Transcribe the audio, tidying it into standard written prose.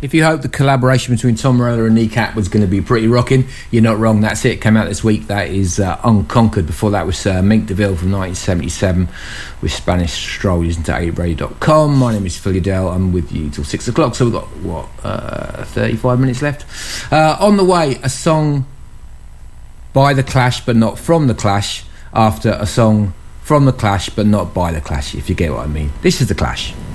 If you hope the collaboration between Tom Morello and Kneecap was going to be pretty rocking, you're not wrong. That's it. Came out this week. That is Unconquered. Before that was Mink DeVille from 1977 with Spanish Stroll. Using to 8radio.com. My name is Phil Udell. I'm with you till 6 o'clock. So we've got, 35 minutes left. On the way, a song by The Clash, but not from The Clash, after a song from The Clash, but not by The Clash, if you get what I mean. This is The Clash.